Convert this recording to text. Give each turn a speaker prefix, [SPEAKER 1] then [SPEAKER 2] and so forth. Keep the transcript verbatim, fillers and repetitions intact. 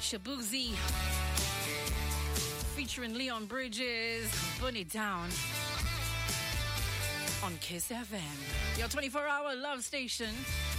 [SPEAKER 1] Shabuzi featuring Leon Bridges, Burn It Down on Kiss F M, your twenty-four hour love station.